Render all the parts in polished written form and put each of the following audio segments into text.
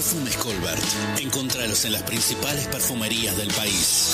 Perfumes Colbert. Encontralos en las principales perfumerías del país.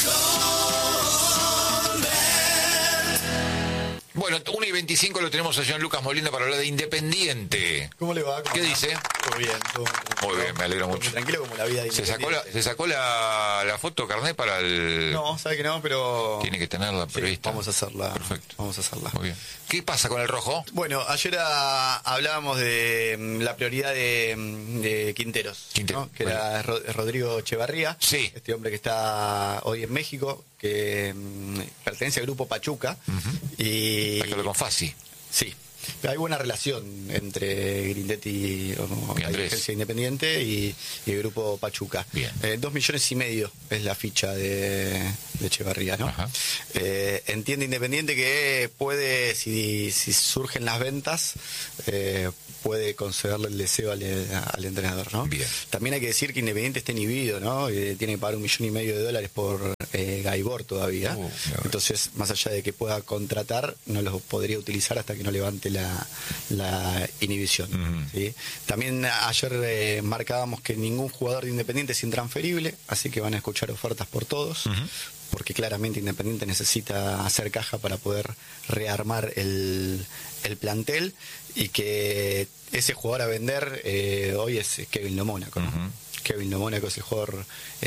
Bueno, 1:25 lo tenemos a Jean Lucas Molina para hablar de Independiente. ¿Cómo le va? ¿Qué dice? Todo bien, todo muy bien, me alegro mucho. Tranquilo como la vida de Independiente. ¿Se sacó la foto carnet para el...? No, sabe que no, pero... Tiene que tenerla prevista. Sí, vamos a hacerla. Perfecto. Vamos a hacerla. Muy bien. ¿Qué pasa con el rojo? Bueno, ayer hablábamos de la prioridad de Quinteros, ¿no? Que era Rodrigo Echevarría, sí. Este hombre que está hoy en México, que pertenece al grupo Pachuca. Y con Fassi. Sí. Hay buena relación entre Grindetti, la dirigencia Independiente, y el grupo Pachuca. 2,5 millones es la ficha de Echevarría, ¿no? Entiende Independiente que puede, si surgen las ventas, puede concederle el deseo al entrenador, ¿no? Bien. También hay que decir que Independiente está inhibido, ¿no? Tiene que pagar $1,5 millones por Gaibor todavía. Entonces, más allá de que pueda contratar, no los podría utilizar hasta que no levante la inhibición. ¿Sí? También ayer marcábamos que ningún jugador de Independiente es intransferible, así que van a escuchar ofertas por todos. Porque claramente Independiente necesita hacer caja para poder rearmar el plantel, y que ese jugador a vender hoy es Kevin Lo Mónaco, ¿no? Kevin Lo Mónaco es el jugador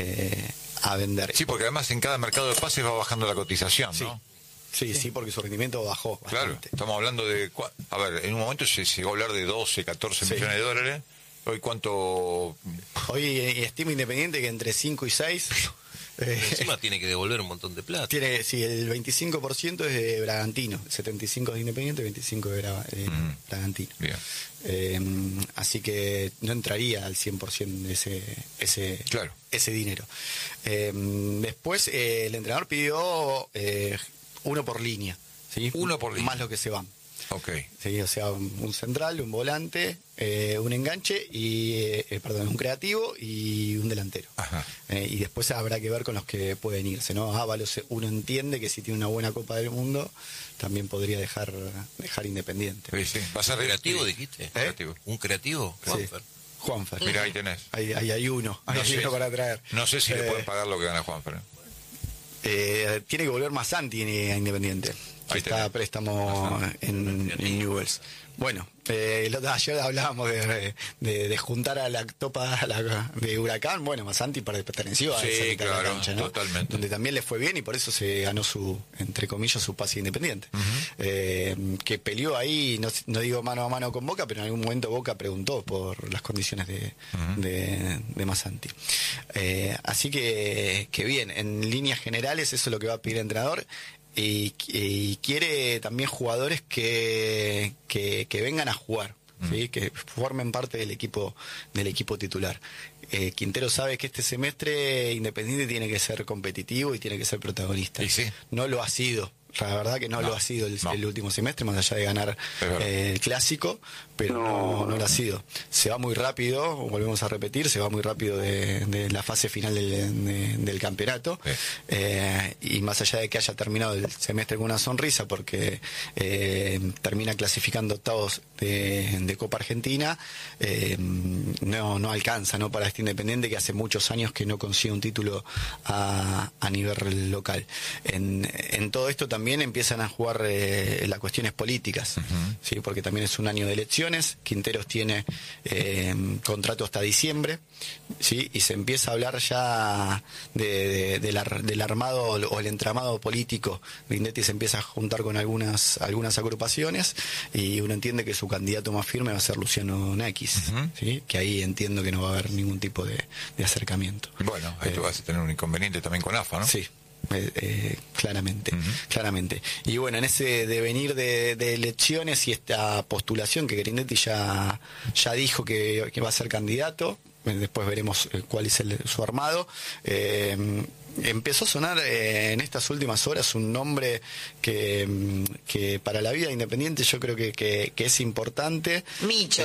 a vender. Sí, porque además en cada mercado de pases va bajando la cotización, sí. ¿no? Sí, porque su rendimiento bajó bastante. Claro, estamos hablando de... A ver, en un momento se llegó a hablar de 12, 14 millones de dólares. Hoy, ¿cuánto...? Hoy estima Independiente que entre 5 y 6... Encima tiene que devolver un montón de plata. Sí, el 25% es de Bragantino, el 75% de Independiente, el 25% de Bragantino. Bien. Así que no entraría al 100% ese dinero. Después el entrenador pidió uno por línea, ¿sí? Uno por línea. Más lo que se van. Okay. Sí, o sea, un central, un volante, un enganche y un creativo y un delantero. Y después habrá que ver con los que pueden irse, ¿no? Ábalos, uno entiende que si tiene una buena Copa del Mundo también podría dejar Independiente. Sí. ¿Va a ser creativo, dijiste? ¿Un creativo? Juanfer. Juanfer. Mira, ahí tenés. Hay uno. Hay uno para traer. No sé si le pueden pagar lo que gana Juanfer. Tiene que volver Masanti a Independiente. Está a préstamo en Newell's. Bueno, ayer hablábamos de juntar a la topa de Huracán. Bueno, Masanti perteneció a esa mitad de la cancha, ¿no? Totalmente. Donde también le fue bien y por eso se ganó entre comillas, su pase Independiente. Que peleó ahí, no digo mano a mano con Boca, pero en algún momento Boca preguntó por las condiciones de Masanti. Así que bien, en líneas generales eso es lo que va a pedir el entrenador. Y quiere también jugadores que vengan a jugar, ¿sí? Que formen parte del equipo titular. Quintero sabe que este semestre Independiente tiene que ser competitivo y tiene que ser protagonista. ¿Y sí? No lo ha sido. La verdad que no lo ha sido el último semestre, más allá de ganar el clásico, pero no lo ha sido. Se va muy rápido, volvemos a repetir, se va muy rápido de la fase final del campeonato, y más allá de que haya terminado el semestre con una sonrisa, porque termina clasificando octavos de Copa Argentina, no alcanza, ¿no? Para este Independiente que hace muchos años que no consigue un título a nivel local. En todo esto también empiezan a jugar las cuestiones políticas, ¿sí? Porque también es un año de elecciones. Quinteros tiene contrato hasta diciembre, ¿sí? Y se empieza a hablar ya del armado o el entramado político. Grindetti se empieza a juntar con algunas agrupaciones y uno entiende que su candidato más firme va a ser Luciano Nakis, ¿sí? Que ahí entiendo que no va a haber ningún tipo de acercamiento. Bueno, ahí tú vas a tener un inconveniente también con AFA, ¿no? Sí. Claramente. Y bueno, en ese devenir de elecciones y esta postulación que Grindetti ya dijo que va a ser candidato, después veremos cuál es su armado, empezó a sonar en estas últimas horas un nombre que para la vida independiente yo creo que es importante. Micho.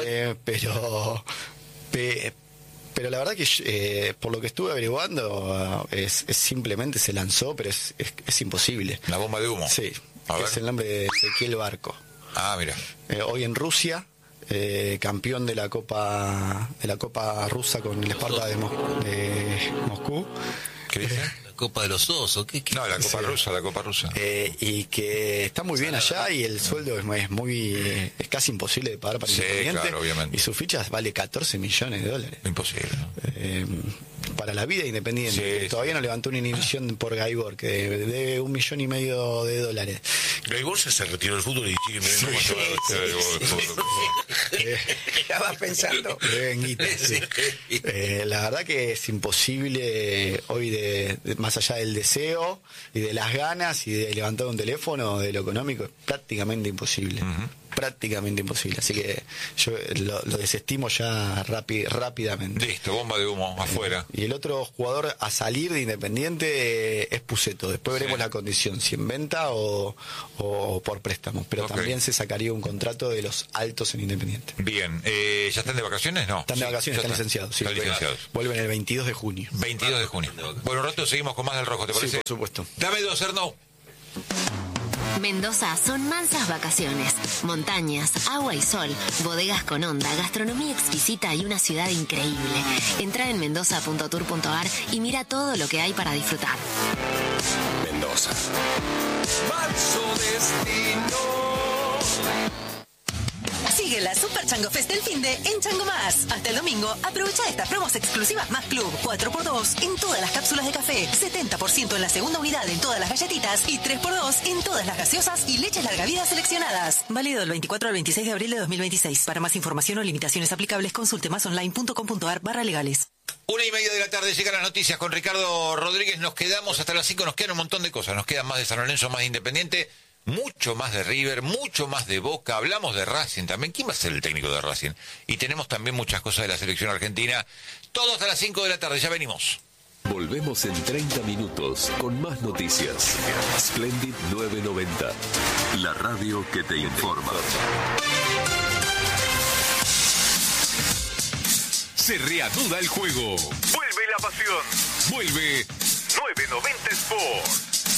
Pero la verdad que por lo que estuve averiguando es simplemente se lanzó, pero es imposible. La bomba de humo. Sí, es el nombre de Ezequiel Barco. Mira. Hoy en Rusia campeón de la Copa rusa con el Sparta de Moscú. ¿Qué dice? Copa de los Osos, ¿qué? No, la Copa Rusa. Y que está muy bien allá y el sueldo es casi imposible de pagar para Independiente. Claro, obviamente. Y sus fichas vale $14 millones. Imposible. Para la vida Independiente. Sí, todavía no levantó una inhibición por Gaibor, que debe $1,5 millones. Gaibor se retiró del fútbol y sigue mirando Ya vas pensando. La verdad que es imposible hoy más allá del deseo y de las ganas y de levantar un teléfono, de lo económico, es prácticamente imposible. Prácticamente imposible, así que yo lo desestimo ya rápidamente. Listo, bomba de humo afuera. Y el otro jugador a salir de Independiente es Pusetto. Después veremos la condición, si en venta o por préstamo, pero también se sacaría un contrato de los altos en Independiente. Bien, ¿ya están de vacaciones? No. Están de vacaciones, están licenciados. Sí, vuelven el 22 de junio. 22 de junio. Bueno, un rato seguimos con más del Rojo, ¿te parece? Sí, por supuesto. Dame dos, Erno. Mendoza son mansas vacaciones, montañas, agua y sol, bodegas con onda, gastronomía exquisita y una ciudad increíble. Entra en mendoza.tour.ar y mira todo lo que hay para disfrutar. Mendoza. Falso destino. Sigue la Super Chango Fest del finde en Chango Más. Hasta el domingo, aprovecha estas promos exclusivas Más Club. 4x2 en todas las cápsulas de café, 70% en la segunda unidad en todas las galletitas y 3x2 en todas las gaseosas y leches larga vida seleccionadas. Válido del 24 al 26 de abril de 2026. Para más información o limitaciones aplicables, consulte masonline.com.ar/legales. 1:30 de la tarde llegan las noticias con Ricardo Rodríguez. Nos quedamos hasta las 5, nos quedan un montón de cosas. Nos quedan más de San Lorenzo, más de Independiente, mucho más de River, mucho más de Boca. Hablamos de Racing también. ¿Quién va a ser el técnico de Racing? Y tenemos también muchas cosas de la selección argentina. Todo hasta las 5 de la tarde, ya venimos. Volvemos en 30 minutos con más noticias. Splendid 990, la radio que te informa. Se reanuda el juego. Vuelve la pasión. Vuelve 990 Sport.